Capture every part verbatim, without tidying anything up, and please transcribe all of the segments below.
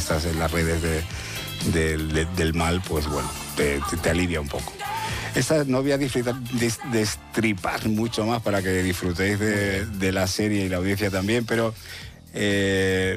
estás en las redes de, de, de, del mal, pues bueno, te, te, te alivia un poco. Esta no voy a disfrutar, des, destripar mucho más para que disfrutéis de, de la serie y la audiencia también, pero eh,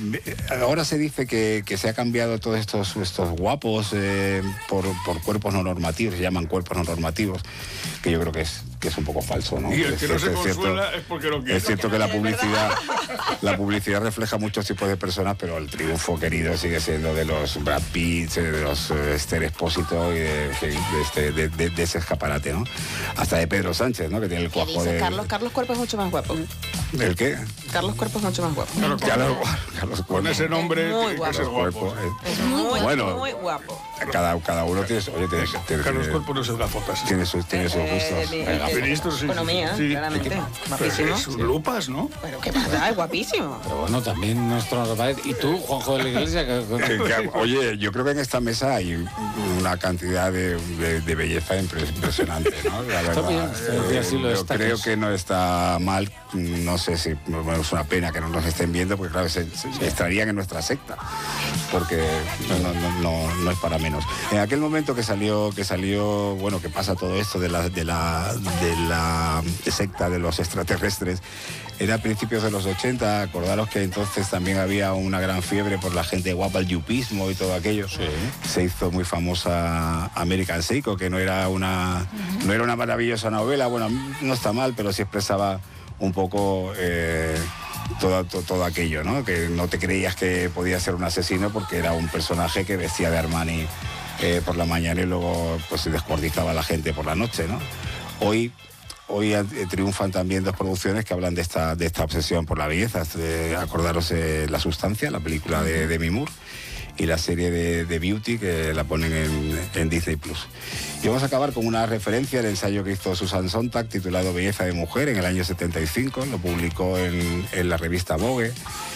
ahora se dice que, que se ha cambiado todos estos, estos guapos eh, por, por cuerpos no normativos, se llaman cuerpos no normativos, que yo creo que es, que es un poco falso, ¿no? Y el que es, no es, se es consuela cierto, es porque no quiere. es cierto que la publicidad, la publicidad refleja muchos tipos de personas, pero el triunfo querido sigue siendo de los Brad Pitt, de los eh, Esther Expósito y de, de, este, de, de, de ese escaparate, ¿no? Hasta de Pedro Sánchez, ¿no? Que tiene el ¿Qué cuajo dices, de... Carlos? Carlos Cuerpo es mucho más guapo. ¿El qué? Carlos Cuerpo es mucho más guapo. Claro, con, Carlos, Carlos con Cuerpo. ese nombre Muy tiene que ser Cuerpo, guapo. eh. Es muy, Bueno. muy guapo. Cada, cada uno tiene, oye, tiene, tiene, Carlos tiene, Cuerpo no es el gafotas. tiene sus, tiene sus gustos. Eh, Venga, eh, Ministro, sí. Economía, sí. claramente. Pero Guapísimo. es lupas, ¿no? Pero qué pasa, es guapísimo. Pero bueno, también nuestro... ¿Y tú, Juanjo de la Iglesia? Que- que- oye, yo creo que en esta mesa hay una cantidad de, de, de belleza impre- impresionante, ¿no? La Está verdad, bien, está bien, así lo yo destacas. creo que no está mal, no sé si bueno, es una pena que no nos estén viendo, porque claro, se, se extraerían en nuestra secta, porque no, no, no, no, no es para menos. En aquel momento que salió, que salió, bueno, que pasa todo esto de la, de la, de la secta de los extraterrestres, era a principios de los ochenta, acordaros que entonces también había una gran fiebre por la gente guapa, el yupismo y todo aquello. Sí. Se hizo muy famosa American Psycho, que no era una, no era una maravillosa novela, bueno, no está mal, pero sí expresaba un poco eh, todo, todo, todo aquello, ¿no? Que no te creías que podía ser un asesino porque era un personaje que vestía de Armani eh, por la mañana y luego pues descuartizaba a la gente por la noche, ¿no? Hoy Hoy eh, triunfan también dos producciones que hablan de esta, de esta obsesión por la belleza. Eh, acordaros eh, La Sustancia, la película de Demi Moore, y la serie de, de Beauty, que la ponen en, en Disney Plus. Y vamos a acabar con una referencia al ensayo que hizo Susan Sontag, titulado Belleza de Mujer, en el año setenta y cinco. Lo publicó en, en la revista Vogue.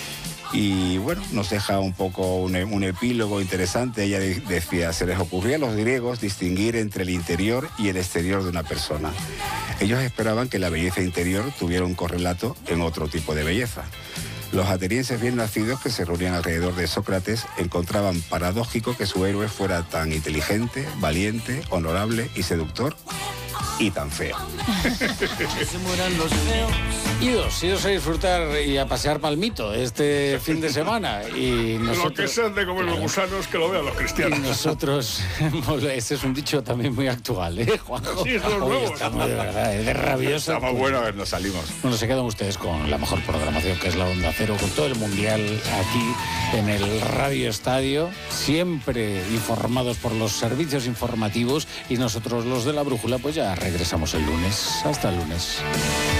Y bueno, nos deja un poco un, un epílogo interesante. Ella de, decía, se les ocurría a los griegos distinguir entre el interior y el exterior de una persona. Ellos esperaban que la belleza interior tuviera un correlato en otro tipo de belleza. Los atenienses bien nacidos que se reunían alrededor de Sócrates encontraban paradójico que su héroe fuera tan inteligente, valiente, honorable y seductor, y tan feo. Idos, idos a disfrutar y a pasear palmito este fin de semana. Y nosotros, Lo que sean de comer los gusanos, que lo vean los y cristianos. nosotros, ese es un dicho también muy actual, ¿eh, Juanjo? Sí, es de los Hoy nuevos. estamos de verdad, es de rabiosa. Estamos buenos, nos salimos. Bueno, se quedan ustedes con la mejor programación, que es la Onda Cero, con todo el Mundial aquí en el Radio Estadio, siempre informados por los servicios informativos, y nosotros los de la Brújula pues ya regresamos el lunes. Hasta el lunes.